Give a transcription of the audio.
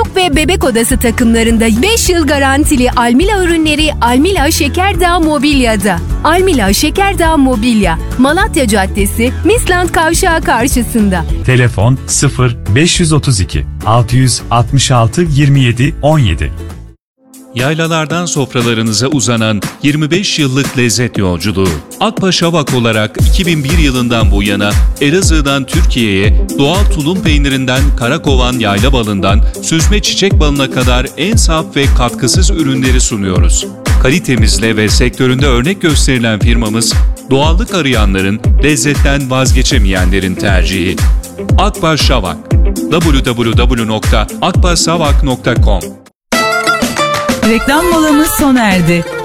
çocuk ve bebek odası takımlarında 5 yıl garantili Almila ürünleri Almila Şekerdağ Mobilya'da. Almila Şekerdağ Mobilya, Malatya Caddesi, Misland Kavşağı karşısında. Telefon 0532 666 27 17. Yaylalardan sofralarınıza uzanan 25 yıllık lezzet yolculuğu. Akbaş Havak olarak 2001 yılından bu yana Elazığ'dan Türkiye'ye doğal tulum peynirinden karakovan yayla balından süzme çiçek balına kadar en saf ve katkısız ürünleri sunuyoruz. Kalitemizle ve sektöründe örnek gösterilen firmamız, doğallık arayanların, lezzetten vazgeçemeyenlerin tercihi. Akbaş Havak. www.akbaşhavak.com. Reklam molamız sona erdi.